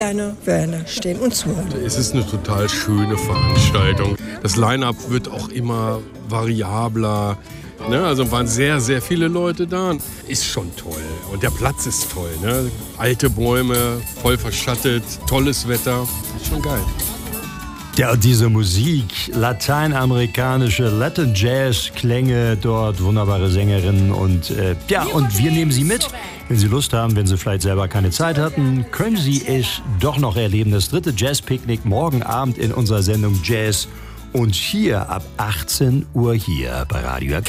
Gerne stehen und zuhören. Es ist eine total schöne Veranstaltung. Das Line-Up wird auch immer variabler. Ne? Also waren sehr, sehr viele Leute da. Ist schon toll. Und der Platz ist toll. Ne? Alte Bäume, voll verschattet, tolles Wetter. Ist schon geil. Ja, und diese Musik, lateinamerikanische Latin Jazz Klänge, dort wunderbare Sängerinnen und und wir nehmen Sie mit. Wenn Sie Lust haben, wenn Sie vielleicht selber keine Zeit hatten, können Sie es doch noch erleben. Das 3. Jazz-Picknick morgen Abend in unserer Sendung Jazz und hier ab 18 Uhr hier bei Radio